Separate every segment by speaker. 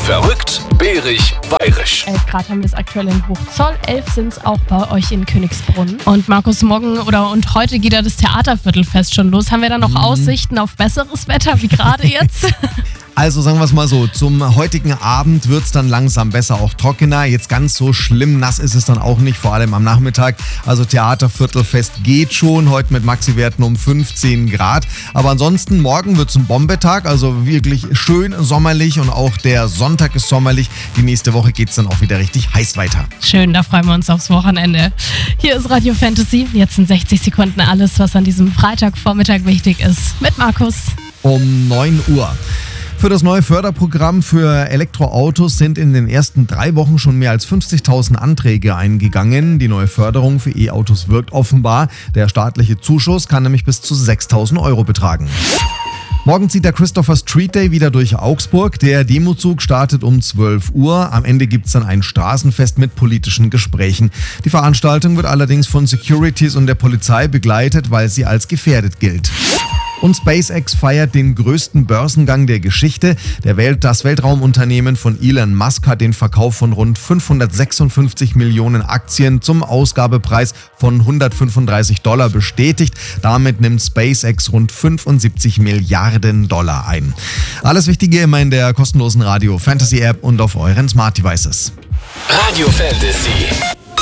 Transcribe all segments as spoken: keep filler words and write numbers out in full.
Speaker 1: Verrückt, bärig, bayerisch.
Speaker 2: elf Grad haben wir es aktuell in Hochzoll, elf sind es auch bei euch in Königsbrunn. Und Markus, morgen oder und heute geht ja das Theaterviertelfest schon los. Haben wir da noch mhm. Aussichten auf besseres Wetter wie gerade jetzt?
Speaker 3: Also sagen wir es mal so, zum heutigen Abend wird es dann langsam besser, auch trockener. Jetzt ganz so schlimm nass ist es dann auch nicht, vor allem am Nachmittag. Also Theaterviertelfest geht schon, heute mit Maxi-Werten um fünfzehn Grad. Aber ansonsten, morgen wird es ein Bombetag, also wirklich schön sommerlich und auch der Sonntag ist sommerlich. Die nächste Woche geht es dann auch wieder richtig heiß weiter.
Speaker 2: Schön, da freuen wir uns aufs Wochenende. Hier ist Radio Fantasy, jetzt in sechzig Sekunden alles, was an diesem Freitagvormittag wichtig ist. Mit Markus.
Speaker 3: Um neun Uhr. Für das neue Förderprogramm für Elektroautos sind in den ersten drei Wochen schon mehr als fünfzigtausend Anträge eingegangen. Die neue Förderung für E-Autos wirkt offenbar. Der staatliche Zuschuss kann nämlich bis zu sechstausend Euro betragen. Morgen zieht der Christopher Street Day wieder durch Augsburg. Der Demozug startet um zwölf Uhr. Am Ende gibt es dann ein Straßenfest mit politischen Gesprächen. Die Veranstaltung wird allerdings von Securities und der Polizei begleitet, weil sie als gefährdet gilt. Und SpaceX feiert den größten Börsengang der Geschichte. Der Welt, das Weltraumunternehmen von Elon Musk hat den Verkauf von rund fünfhundertsechsundfünfzig Millionen Aktien zum Ausgabepreis von hundertfünfunddreißig Dollar bestätigt. Damit nimmt SpaceX rund fünfundsiebzig Milliarden Dollar ein. Alles Wichtige immer in der kostenlosen Radio Fantasy App und auf euren Smart Devices.
Speaker 1: Radio Fantasy.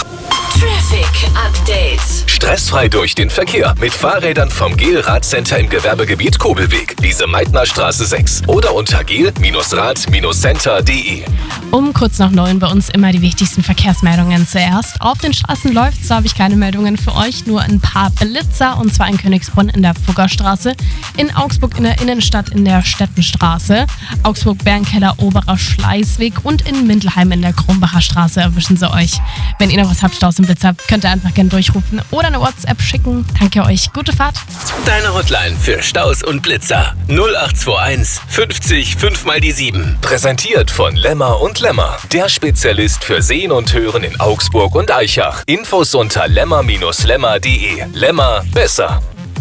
Speaker 4: Traffic Updates.
Speaker 1: Stressfrei durch den Verkehr mit Fahrrädern vom Gel-Rad-Center im Gewerbegebiet Kobelweg, Lise-Meitner-Straße sechs oder unter gel Rad Center punkt de.
Speaker 2: Um kurz nach neun bei uns immer die wichtigsten Verkehrsmeldungen zuerst. Auf den Straßen läuft's, da habe ich keine Meldungen für euch, nur ein paar Blitzer und zwar in Königsbrunn in der Fuggerstraße, in Augsburg in der Innenstadt in der Stettenstraße, Augsburg-Bernkeller Oberer Schleißweg und in Mindelheim in der Krumbacher Straße erwischen sie euch. Wenn ihr noch was habt, Staus im Blitz habt, könnt ihr einfach gerne durchrufen oder eine WhatsApp schicken. Danke euch, gute Fahrt.
Speaker 1: Deine Hotline für Staus und Blitzer null acht zwei eins fünfzig fünf mal die sieben. Präsentiert von Lemmer und Lemmer, der Spezialist für Sehen und Hören in Augsburg und Aichach. Infos unter lemmer Lemmer punkt de. Lemmer, besser.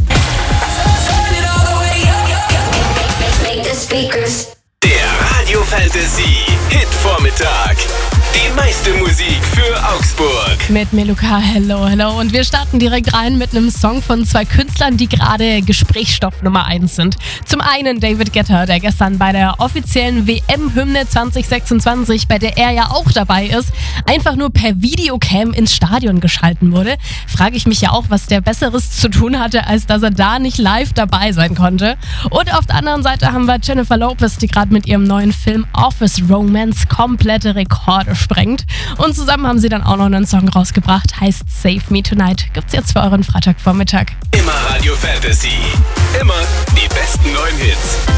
Speaker 1: Der Radio Fantasy Hit-Vormittag. Die meiste Musik für Augsburg.
Speaker 2: Mit Meluka, hello, hello. Und wir starten direkt rein mit einem Song von zwei Künstlern, die gerade Gesprächsstoff Nummer eins sind. Zum einen David Guetta, der gestern bei der offiziellen W M-Hymne zwanzig sechsundzwanzig, bei der er ja auch dabei ist, einfach nur per Videocam ins Stadion geschalten wurde. Frage ich mich ja auch, was der Besseres zu tun hatte, als dass er da nicht live dabei sein konnte. Und auf der anderen Seite haben wir Jennifer Lopez, die gerade mit ihrem neuen Film Office Romance komplette Rekorde sprengt. Und zusammen haben sie dann auch noch einen Song rausgebracht, heißt Save Me Tonight. Gibt's jetzt für euren Freitagvormittag.
Speaker 1: Immer Radio Fantasy. Immer die besten neuen Hits.